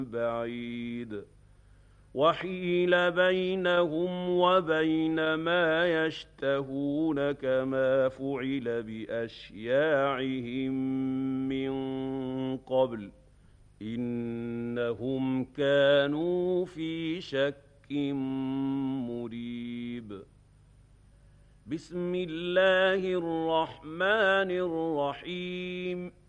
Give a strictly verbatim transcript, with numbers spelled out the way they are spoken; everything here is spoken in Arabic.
بعيد وحيل بينهم وبين ما يشتهون كما فعل بأشياعهم من قبل إنهم كانوا في شك مريب بسم الله الرحمن الرحيم